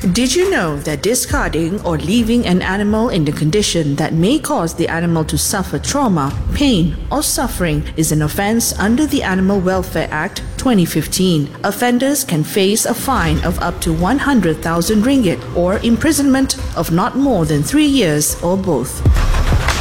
Did you know that discarding or leaving an animal in the condition that may cause the animal to suffer trauma, pain, or suffering is an offense under the Animal Welfare Act 2015? Offenders can face a fine of up to 100,000 ringgit or imprisonment of not more than 3 years or both.